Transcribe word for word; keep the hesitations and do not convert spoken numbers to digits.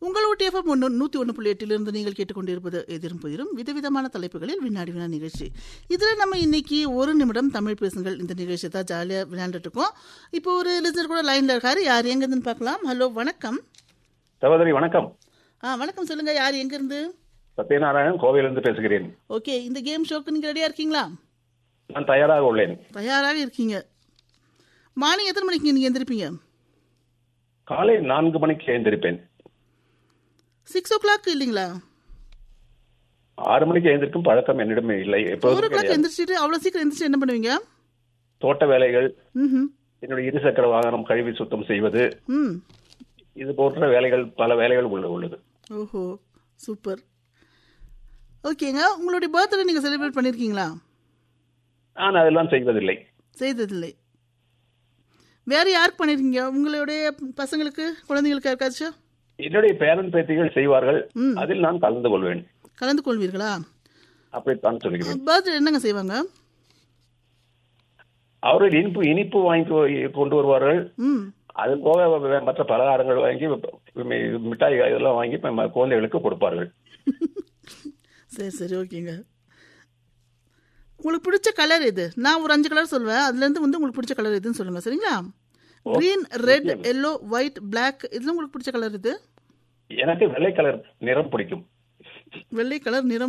உங்கள் ஊட்டிஎஃப்எம் ஒன்று நூற்றி ஒன்று புள்ளி எட்டிலிருந்து நீங்கள் கேட்டுக்கொண்டிருப்பது எதிரும் புதிரும் விதவிதமான தலைப்புகளில் வினாடி வினா நிகழ்ச்சி. இதில் நம்ம இன்னைக்கு ஒரு நிமிடம் தமிழ் பேசுங்கள் இந்த நிகழ்ச்சி தான் ஜாலியாக விளையாண்டுட்டு இருக்கோம். இப்போ ஒரு லிசனர் கூட லைனில் இருக்காரு. யார் எங்கேருந்துன்னு பார்க்கலாம். ஹலோ, வணக்கம். சகோதரி வணக்கம். ஆ வணக்கம், சொல்லுங்க. யார் எங்கேருந்து? சத்யநாராயணன் கோவையிலிருந்து பேசுகிறேன். ஓகே, இந்த கேம் ஷோக்கு நீங்கள் ரெடியாக இருக்கீங்களா? நான் தயாராக உள்ளேன். தயாராக இருக்கீங்க. மார்னிங் எத்தனை மணிக்கு நீங்கள் எந்திருப்பீங்க? காலை நான்கு மணிக்கு எழுந்திருப்பேன். சிக்ஸ் ஓ கிளாக் இல்லைங்களா? ஆறு மணிக்கு எழுந்திருக்கும் பழக்கம் என்னிடமே இல்லை. ஒரு கிளாக் எந்திரிச்சிட்டு அவ்வளோ சீக்கிரம் எந்திரிச்சு என்ன பண்ணுவீங்க? தோட்ட வேலைகள், ம் என்னுடைய இருசக்கர வாகனம் கழுவி சுத்தம் செய்வது, ம் இது போன்ற வேலைகள், பல வேலைகள் உள்ள உள்ளது. ஓஹோ, சூப்பர். ஓகேங்க, உங்களுடைய பர்த்டே நீங்கள் செலிப்ரேட் பண்ணியிருக்கீங்களா? நான் அதெல்லாம் செய்வதில்லை. செய்ததில்லை. வேறு யாருக்கு பண்ணியிருக்கீங்க? உங்களுடைய பசங்களுக்கு, குழந்தைங்களுக்கு யாருக்காச்சும்? என்னுடைய பேரன் பேத்திகள் செய்வார்கள், ம். அதில் நான் கலந்து கொள்வேன். கலந்து கொள்வீர்களா? அப்படித்தான் சொல்கிறேன். பர்த்டே என்னங்க செய்வாங்க? அவர்கள் இனிப்பு இனிப்பு வாங்கி கொண்டு வருவார்கள். ம் அது போக மற்ற பலகாரங்கள் வாங்கி, மிட்டாய் இதெல்லாம் வாங்கி குழந்தைகளுக்கு கொடுப்பார்கள். சரி சரி, ஓகேங்க. உங்களுக்கு பிடிச்ச கலர் எது? நான் ஒரு அஞ்சு கலர் சொல்வேன், அதுலேருந்து வந்து உங்களுக்கு பிடிச்ச கலர் எதுன்னு சொல்லுங்க, சரிங்களா? Green, red, yellow, white, black, இதுல உங்களுக்கு பிடிச்ச கலர் எது? எனக்கு வெள்ளை கலர் நிறம் பிடிக்கும். வெள்ளை கலர் நிறம்